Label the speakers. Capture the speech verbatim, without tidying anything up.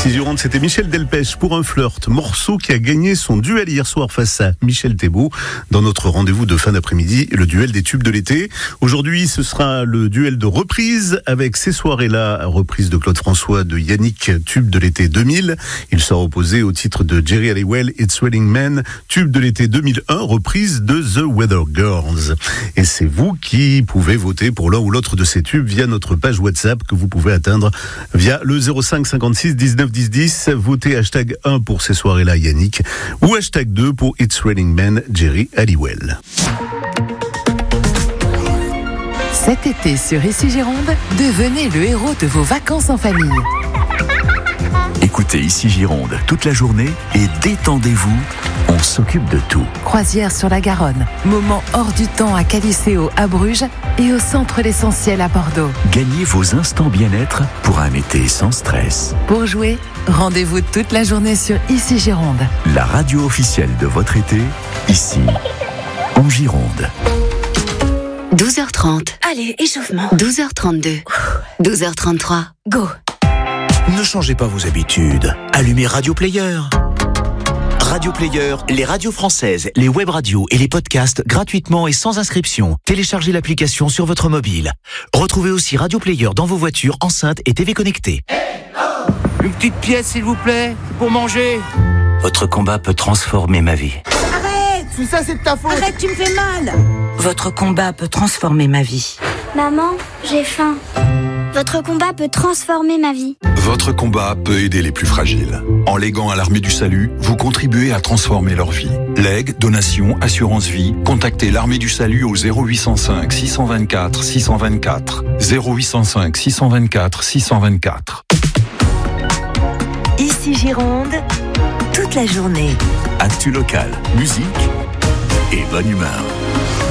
Speaker 1: Ici Gironde, c'était Michel Delpech pour un flirt, morceau qui a gagné son duel hier soir face à Michel Thébault dans notre rendez-vous de fin d'après-midi, le duel des tubes de l'été. Aujourd'hui, ce sera le duel de reprise avec ces soirées-là, reprise de Claude François, de Yannick, tube de l'été deux mille. Il sera opposé au titre de Jerry Halliwell, It's Raining Men, tube de l'été deux mille un, reprise de The Weather Girls. Et c'est vous qui pouvez voter pour l'un ou l'autre de ces tubes via notre page WhatsApp que vous pouvez atteindre via le zéro cinq cinquante-six dix-neuf dix dix. Votez hashtag un pour ces soirées-là Yannick ou hashtag deux pour It's Raining Men, Jerry Halliwell.
Speaker 2: Cet été sur Ici Gironde, devenez le héros de vos vacances en famille.
Speaker 3: Écoutez Ici Gironde toute la journée et détendez-vous, on s'occupe de tout.
Speaker 2: Croisière sur la Garonne, moment hors du temps à Caliceo à Bruges et au Centre L'Essentiel à Bordeaux.
Speaker 3: Gagnez vos instants bien-être pour un été sans stress.
Speaker 2: Pour jouer, rendez-vous toute la journée sur Ici Gironde.
Speaker 3: La radio officielle de votre été, ici, en Gironde.
Speaker 4: douze heures trente. Allez, échauffement. douze heures trente-deux. douze heures trente-trois. Go.
Speaker 5: Ne changez pas vos habitudes. Allumez Radio Player. Radio Player, les radios françaises, les web radios et les podcasts gratuitement et sans inscription. Téléchargez l'application sur votre mobile. Retrouvez aussi Radio Player dans vos voitures, enceintes et T V connectées.
Speaker 6: Une petite pièce, s'il vous plaît, pour manger.
Speaker 7: Votre combat peut transformer ma vie.
Speaker 6: Arrête! Tout ça, c'est de ta faute.
Speaker 8: Arrête, tu me fais mal.
Speaker 9: Votre combat peut transformer ma vie.
Speaker 10: Maman, j'ai faim. Votre combat peut transformer ma vie.
Speaker 11: Votre combat peut aider les plus fragiles. En léguant à l'Armée du Salut, vous contribuez à transformer leur vie. Legs, donations, assurance vie, contactez l'Armée du Salut au zéro huit cent cinq six cent vingt-quatre six cent vingt-quatre. zéro huit cent cinq six cent vingt-quatre six cent vingt-quatre.
Speaker 9: Ici Gironde, toute la journée.
Speaker 3: Actu local, musique et bonne humeur.